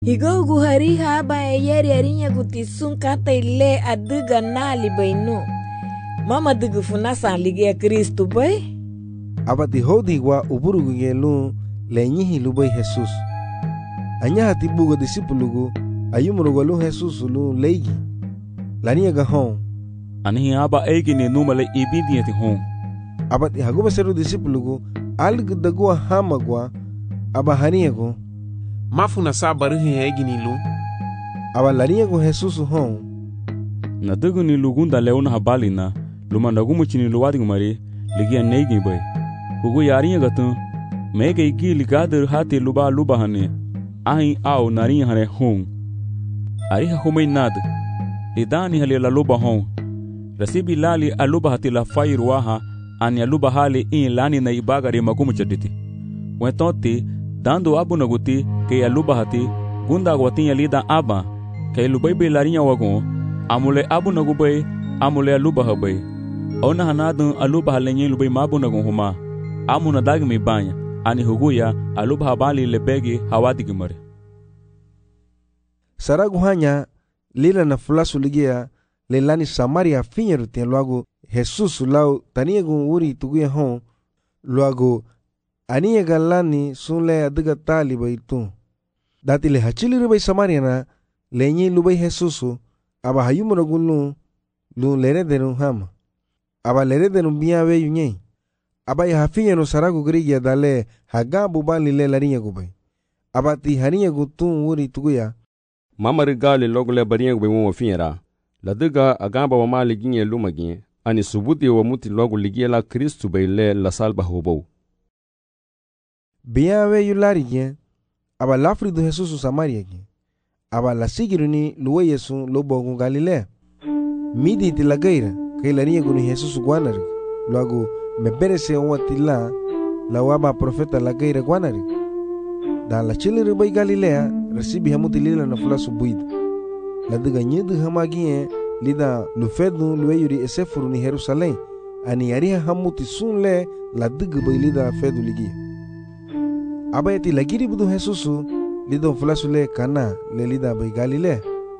Higogu hari haba yeri arinya gutisun kata ile adiga nali bainu. Mama digu funasa ligia Kristu bay. Abati hodigwa uburugu ngelu lenyihi lubai Jesus. Anya hati bugo disipulugu ayumurugu lu Jesus lu leigi. Lania ga hon. Anihi aba egi ni numale ibidiyati hon. Abati haguba seru disipulugu algu dagua hamagwa aba haniego. Mafuna sabarihi egi ni lu. Aba laniego Jesus hon. Na dugu ni lugunda leona habali na lumandagumu chini luwadi ngumari ligia neigi bay. Hugu yarinya gatun mege igi ligader hati luba hane ahi au narinya hane hon. Ariha humay nad lidani hali la luba hon. Rasibi lali aluba hati la fayir waha ani aluba hali in lani na ibagari magumu chaditi. Wentonti dando abu naguti ke aluba hati gunda gwatinya lida aba ke lubai be larinya wagon amule abu nagubay amule aluba habay. Ona hanadun aluba halenye lubai mabu nagon huma amuna dagmi banya ani huguya aluba habali lebegi hawadi gimare. Saragu hanya lila na fulasu ligia lelani Samaria finyeru tien luago Jesus lau taniegu uri tuguya hon luago aniega lani sunle adiga tali baitu. Dati le hachili rubai Samaria na lenye lubai Jesusu aba hayumura gulu lu lere denu hama. Aba lere denu biya we yunye. Aba ya hafinyenu saragu grigia dale hagabu bali le larinya gubai. Aba ti harinya gutun uri tuguya. Mama rigali logole barinya gubai mwa finyera. Ladiga agamba wa mali ginye luma ginye. Ani subuti wa muti logo ligia la Kristu bai le la salba hobou. Biya we yulari gen. Aba lafri du Jesusu Samaria gen. Aba la sigiruni luwe Yesu lobo Galilea. Midi ti la gaira kay larinya guni Jesusu guanari. Luago meberese watila la waba profeta la gaira guanari. Da la chile ribai Galilea resibi hamuti lila na fulasu buidu. La diga nyidu hamagie lida lufedu luweyuri esefuru ni Jerusalem ani yariha hamuti sunle la diga bai lida fedu ligia. Aba yati lagiri budu Jesusu lido fulasu le kana le lida bai Galilea.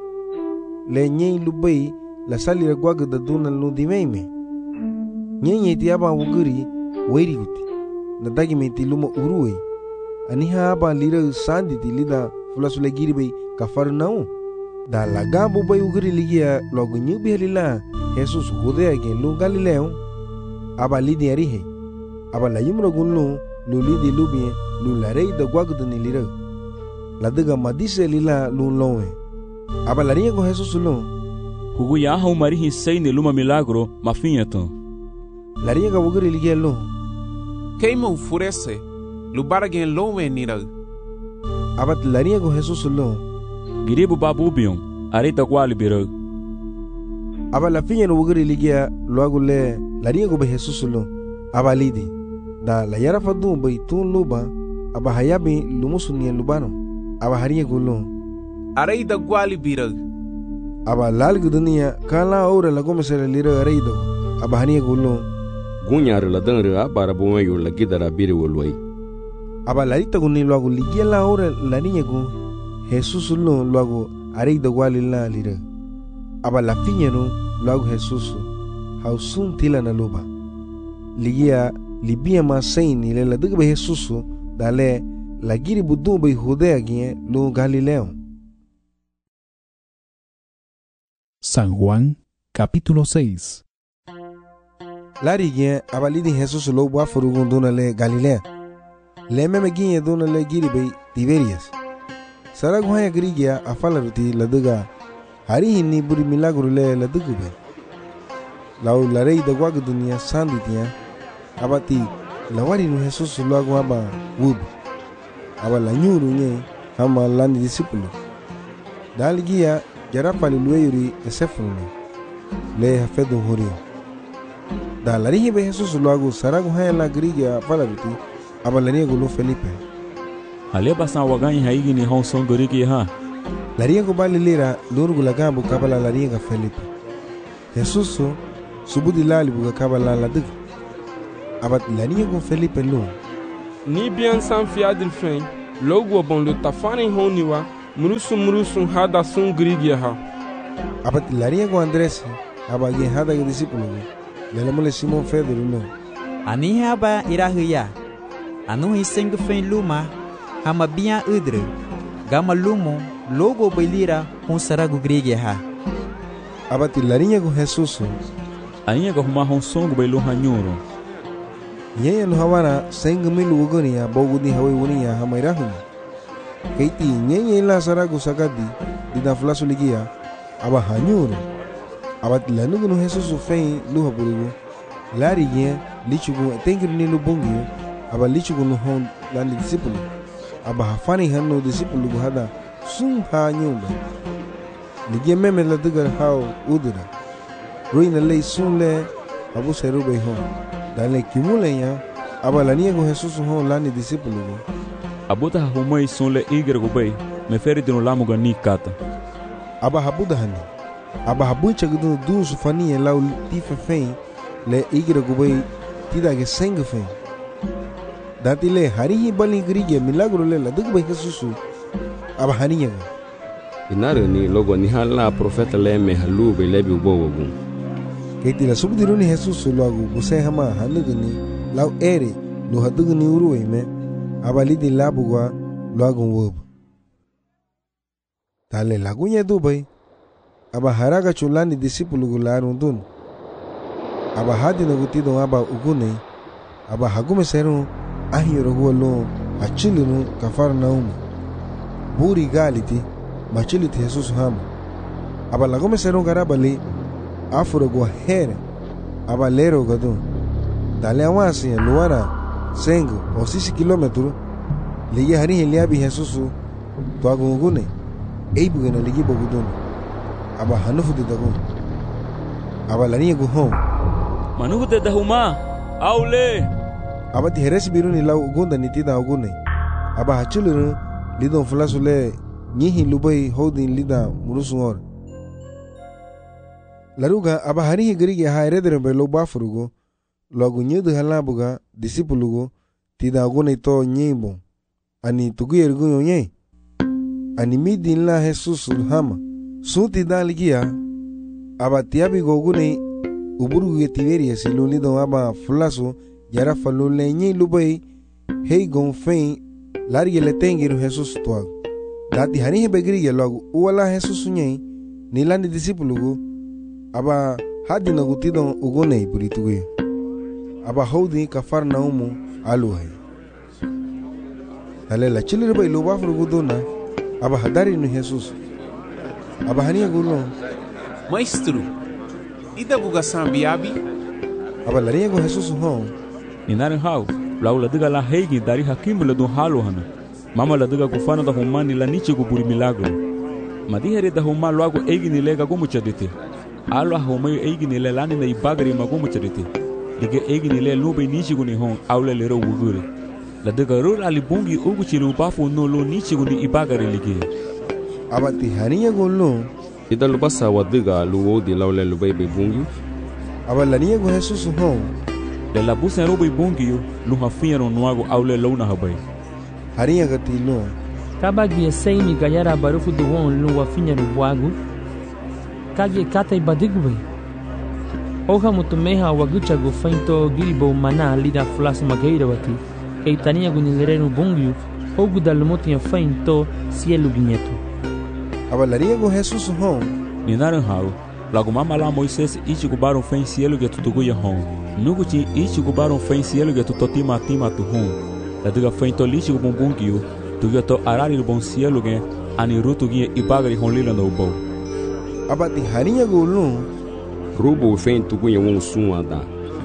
Le nyei lubai la salira guaga da duna lundimeime. Nyei ti aba wuguri wairi guti. Na dagi menti luma uruwe. Aniha aba lira sandi ti lida fulasu le giri bai Kafarnaum. Da la gambu bai uguri ligia logo nyubi halila Jesus gudea gen lu Galileo. Aba lidi arihe. Aba la yumra gunlu lu lidi lubie lu la rei da guagudu ni lira. La diga madise lila lu lowe. Aba la rinha con Jesus lu. Hugu ya hau marihi sei ni luma milagro mafinyeton. La rinha ga uguri ligia lu. Keima ufurese lu baragen lowe nira. Aba la rinha con Jesus lu. Giribu babu bion arita kwali biro. Aba la finya no uguri ligia luago le la rinha con Jesus lu. Aba lidi. Da la yara fadu bai tun luba aba hayabi lumusu ni lubano. Aba hariya gulu. Arei da gwali biro. Aba lalgu dunia kala ora la gome sere lira arei do. Aba hariya gulu. Gunyar la danre abara bume yu la gidara biri wolwai. Aba larita guni luago ligia la ora la niña gu. Jesus lu luago arei da gwali la lira. Aba la finya no luago Jesus hausun tila na luba. Ligia libia masaini le la diga Jesus dale la giri budu bai Judea gie lu Galileo. San Juan capítulo 6. Lari gie abalidi Jesus lo wafurugun duna le Galilea. Le meme gie duna le giri bai Tiberias. Saragu haya grigia afala ruti la diga hari hinni buri milagro le la diga bai. Lau la rei da guagu dunia sanditia abati la wari no Jesus lo agua ba wub. Aba la nyuru nye hama lani disipulu. Dalgia jarapa li lueyuri esefunu le hafedu hurio. Da la rihi be Jesus lo agu saragu haya la grigia pala biti aba la riego lo Felipe. Aleba san waganyi haigi ni hon son gorigi ha. La riego bali lira lurgu la gambu kabala la riega Felipe. Jesus subudi lali buga kabala la dig. Aba la riego Felipe lo. Ni bien san fiadil fen logo bon le tafani honiwa Murusun hada sun grigia ha. Abati larinha com Andrés, abagi hada que discípulo, lelamole Simon Pedro no. Ani haba irahia. Anu hiseng fen luma, hama bian udre. Gama lumo, logo belira com sarago grigia ha. Abati larinha com Jesus. Ainha ga huma hon songo bailu hanyuro. Yeye no hawana senga milu ugoni ya bogu di hawi wuni ya hamairahun. Keiti nyenye la sarago sagadi di da flasu ligia aba hanyuro. Abati lanugo no Jesus fen luha burigo. Lari yen lichugo tengir ni lubungi aba lichugo no hon lani disciple. Aba hafani hanno disciple go hada sum ha nyumba. Ligia meme la dugar hao udura. Ruina lei sunle abu seru bei hon. Dale kimule ya aba lania go Jesus hon lani disciple go. Abuta humai sonle igre go bei me feri dino lamu ga ni kata. Aba habuda hani. Aba habu chagdu du sufani lau tife fein le igre go bei tida ge seng fein. Dati le hari bali grige milagro le la dug bei Jesus. Aba haniya go. Inare ni logo ni hala profeta le me halu be lebi ubowogu. Keiti la subdiruni Jesus logo buse hama hanugni lau ere lo hadugni uruwe me abali di labugwa logo wob. Tale lagunya dubai aba haraga chulani disciple gularun dun. Aba hadi nagutido aba ugune aba hagume seru ahiro gulo achilunu kafarnaum. Buri galiti machiliti Jesus hama. Aba lagume seru garabali afuro go here aba lero gadu. Dale awasi luara sengo o 6 kilometro ligi hari liabi Jesus to agungune eibu gena ligi bogudun aba hanufu de dago aba lani go home Manugo de dahuma aule aba ti heres biruni lau ugunda nitida agune aba hachuluru lidon flasule nyihi lubai holding lida murusungor laruga aba hari grigi ha eredere be lo bafurugo logo nyedu halabuga discipulugo tida agune to nyimbo ani tuguyergu yonye ani midin la Jesus hama suti daligia aba tiabi gogune uburu yetiveria silunido aba flaso yara falule nyi lubai hey gon fein lari le tengiru Jesus toa dati hani begri logo wala Jesus nyi nilandi discipulugo aba hadi na gutido ugone burituge aba hodi kafarnaumu aluhai ale la chile bai lo bafru gudona aba hadari no Jesus aba hania gulo Maestro, ida buga sambiabi? aba la riego Jesus ho Inarin hau lau la diga la heigi dari hakim la dun halu hana. Mama la diga kufana da humani la niche go buri milagro. Madiheri da huma logo eigi ni lega gumu chadite. Alo huma eigi ni le lani na ibagari magumu chadite. Dige eigi ni le lube niche go ni hon aule le ro wugure. La diga ro ali bungi ugu chilu bafu no lo niche go ni ibagari lige. aba ti hania gulo Ida lubasa wadiga luwo di laule lubai be bungi. aba la riego Jesus ho Le la busa ro be bungi yo lu hafiero no ago aule lo na habai. haria gatilo Kabagie seimi gayara barufu duwon lu wafinya rubuagu. Kage kata ibadigwe. Oha mutumeha wagucha gufainto gilbo mana lida flas mageira wati. Keitania gunilere bungiu. Ogu dalumuti ya fainto cielo guinheto. aba la riego Jesus ho Ninarin hau lago mama la Moisés ichi gubaron fen cielo ge tutugu ya hon. Nugu chi ichi gubaron fen cielo ge tutotima tima tu hon. La diga fen to lichi gu bungi yo. Tu ge to arari lu bon cielo ge ani rutu ge ibagari hon lila no bo. aba ti haria gulo Rubo fein tugunya won suada.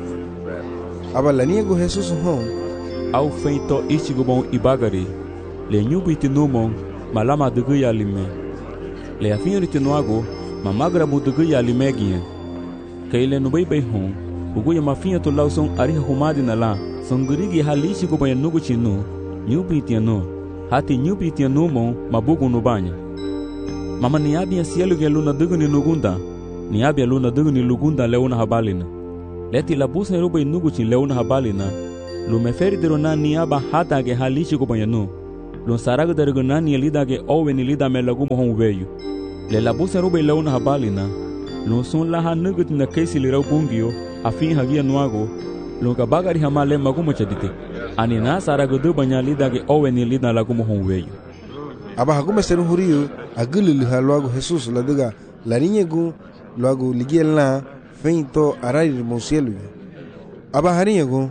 aba la riego Jesus ho Au fen to ichi gu bon ibagari. Le nyubi tinumon malama dugu ya lime. Le afinyo tinuago mamagra budugu ya limegie. Kaile no bai bai hon. Ugu ya mafinyo to lauson ariha humadi na la. Songurigi halishi gu bai nugu chinu. Nyubi tiano. Hati nyubi tiano mon mabugu no banya. Mama niabi ya cielo ge luna dugu ni nugunda. Niabi ya luna dugu ni lugunda leuna habalina. Leti la busa ro bai nugu chin leuna habalina. Lumeferi derona niaba hata ge halishi gu bai no. lon saraga darga nani lidage owe ni lida me lagu mohon weyu le labu serube launa habalina lon son laha nugut na kesi lirau bungio afin hagia nuago lon kabagari hamale magumo chadite ani na saraga du banya lidage owe ni lida lagu mohon weyu aba hagume seru huriyo agululu halwago Jesus ladiga larinyegu luago ligielna feito arari monsielu aba harinyegu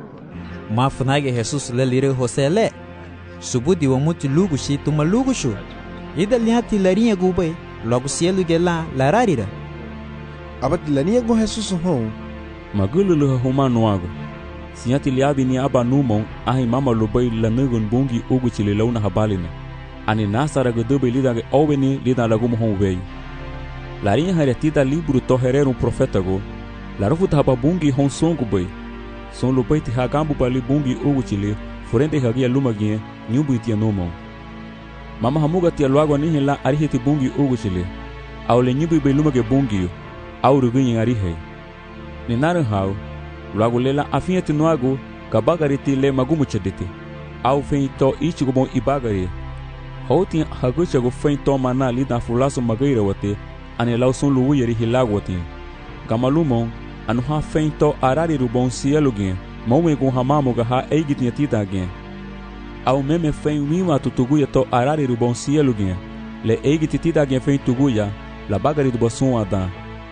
mafunage Jesus lelire hosele subudi wa muti lugu shi tuma lugu shu ida liati larinyegu bay logo sielu gela lararira abati larinyegu Jesus hon magululu humano wago sinyati liabi ni aba numon ahi mama lubay lanugun bungi ugu chile launa habalina ani nasara godobe lidage oweni lida lagu mohon weyu larinha haretida libro to herero profeta go larufuta haba bungi hon songu bay son lubay ti hagambu bali bungi ugu chile forente hagia lumagie nyubu itia nomo mama hamuga tia luago ni hela arihiti bungi ugu chile au le nyubu bay lumage bungi au rugunyi arihe ni naran hau luago lela afieti noago kabagariti le magumu chaditi au feito ichigo bon ibagari houtin haguchago feito mana lida fulaso magaira wate ane lauson luwu yeri hilago wate gamalumon anu ha feito arari rubon sielugen mowe gon hamamo ga ha eigitinha tita gen au meme fein wima tutuguya to arari rubon sielugen le eigiti tita gen fein tuguya la bagari do boson ada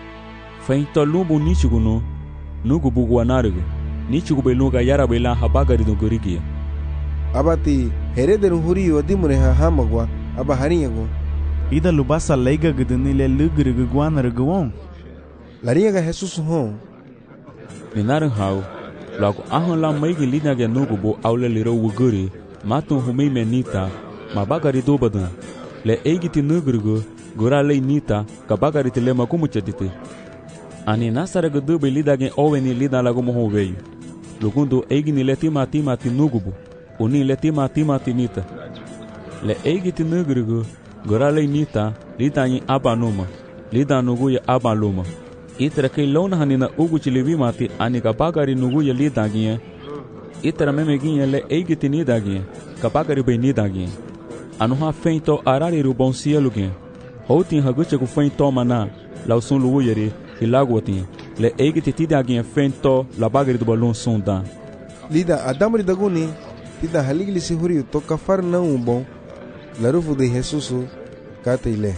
feito lumbu nichiguno nugu bugu anarigo nichugu beluga yara bela ha bagari do gorigia abati herederu huriyo dimure ha hamagwa aba harinyegu ida lubasa leiga gudni le lugrigu guanarguon lariyaga Jesus hon ninaran hau lago ahon la maigi linage nugubo aule liro wuguri matun humei menita ma bagari do badan le eigiti nugrigu gora le nita ka bagari tele makumu chadite ani nasara gudu be lidage oweni lida lago mohon veio lugundo eigini le timati nugubo uni le timati nita le eigiti nugrigu gora le nita lidanyi abanuma lidanugu ya abaluma itara kei lona hanina ugu chilevi mati ani ka bagari nugu ya lidagie itara memeginye le eigiti nidagie ka bagari be nidagie anu ha feito arari rubon sielugie houtin haguche ku feito mana lausun lugu yeri hilagwati le eigiti tidagie feito la bagari do balon sonda lida adamri daguni tida haligli si huriyo to kafar na bon la rufu de Jesus kateile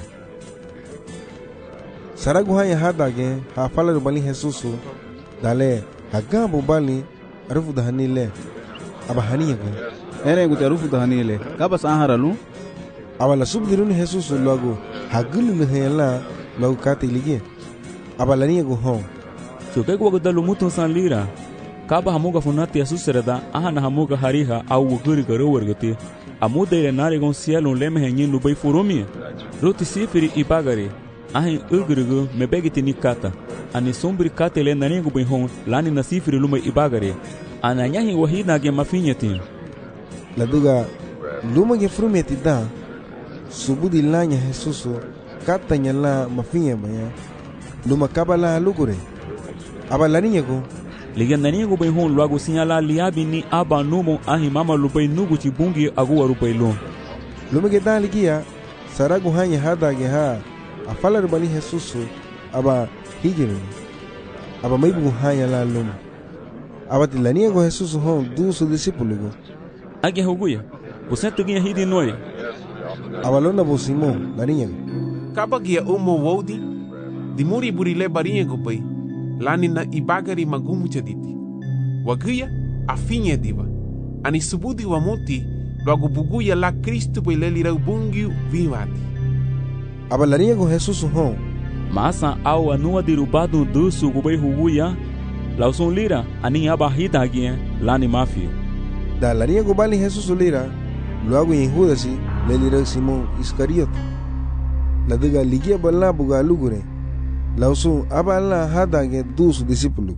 saragu hanya hadage ha fala do bali Jesus dale hagambo bali rufu da hanile aba haniyago ere gu rufu da hanile kabas aharalu aba la subdirun Jesus logo hagulu hela logo kateile aba la niyago hon choke ko dalu mutun san lira kaba hamuga funati asusreda ahana hamuga hariha au wuguri garo wargati amuda ile nare gon cielo leme henyin lu bay furumi roti sifiri ibagari ahin ugrugu mebegiti nikata ani sombri kata ile nare go bin hon lani na sifiri lu ibagari ananya hi wahina ge mafinyati la duga luma ge frumeti da subudi lanya Jesus kata nyala mafinya baya luma kabala lugure abalani nyego liga nani go bay hon luago signala liabi ni aba numo ahi mama lubay nugu ci bungi agu waru baylon lumege daligia saragu hanya hadage ha afala rubani Jesus aba hijiru aba maibu hanya la lum aba tilania go Jesus hon du su discípulo go age hoguya você tuginha hidi noy aba lona bo Simon lania kabagia umo wodi dimuri burile barinha go bay lani na ibagari magumu chaditi wagia afinye diva ani subudi wa muti logo buguya la Cristo belelira bungiu vimati abalaria go Jesus hon masa au anua dirubado do sugubei huguya lauson lira ani abahita agie lani mafia da laria go bali Jesus lira logo em Judasi lelira Simon Iscariote la diga ligia bala buga lugure lausun abala hadage dos discípulos.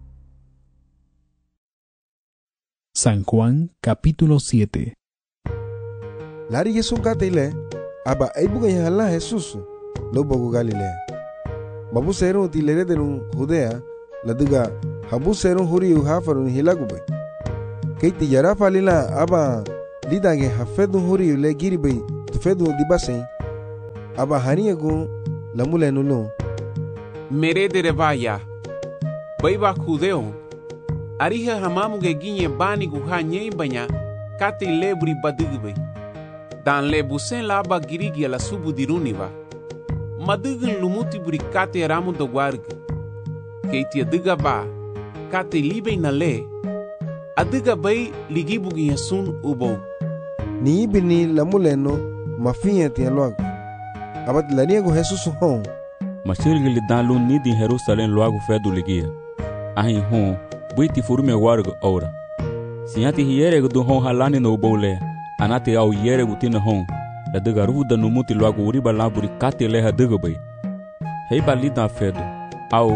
San Juan capítulo 7. Lari Yesu katile aba aibuga yala Jesus lobo Galilea. Babu seru tilere derun Judea laduga habu seru huri hafarun hilagube. Keiti yara falila aba lidange hafedu huri le giri bay tufedu dibasem aba haniya gu lamule nulo mere de revaya bay ba khudeo ariha hamamu ge ginye bani gu ha nyei banya kati lebri badigbe dan le busen la ba girigi la subu diruniva madigin lumuti buri kati ramu do guarg keiti diga ba kati libe na le adiga bay ligi bugi yasun ubo ni ibini lamule no mafinha tinha logo abat lania gu Jesus hon Machirgi li dan lu ni di Jerusalem logo fedu ligia ahin hon buiti furume warg ora siati hiere gu hon halani no bole anate au yere gu tin hon la diga ruda no muti logo uriba laburi kati le ha diga bay hei bali da fedu au